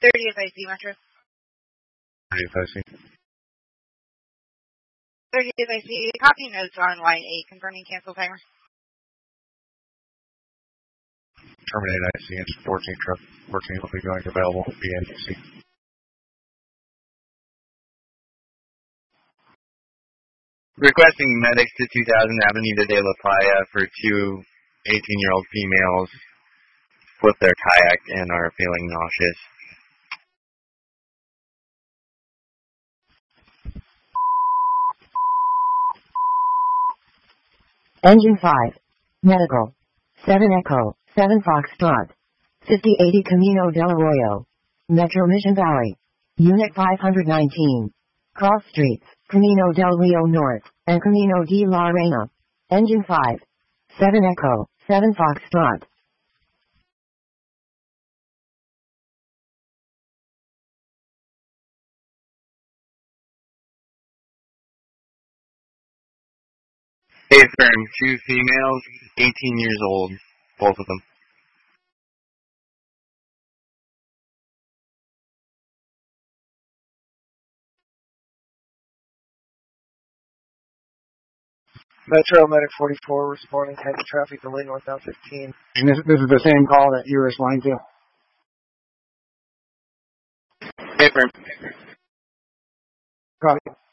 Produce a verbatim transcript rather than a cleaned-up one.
thirtieth I C, Metro. thirtieth I C. thirtieth I C, copy notes on line eight, confirming cancel timer. Terminate I C, engine fourteen, truck fourteen will be going available, B N D C. Requesting medics to two thousand Avenida de la Playa for two eighteen-year-old females flipped their kayak and are feeling nauseous. Engine five. Medical. seven Echo, seven Foxtrot. fifty eighty Camino del Arroyo. Metro Mission Valley. Unit five nineteen. Cross streets, Camino del Rio Norte, and Camino de la Reina. Engine five. seven Echo, seven Foxtrot. Hey, firm, two females, eighteen years old, both of them. Metro Medic forty-four responding heavy traffic delay northbound fifteen. And this, this is the same call that you were responding to? Hey, firm. Copy.